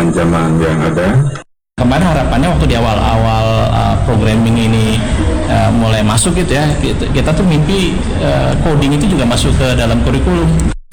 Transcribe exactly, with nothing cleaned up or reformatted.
ancaman yang ada. Kemarin harapannya waktu di awal-awal uh, programming ini uh, mulai masuk gitu ya, kita, kita tuh mimpi uh, coding itu juga masuk ke dalam kurikulum.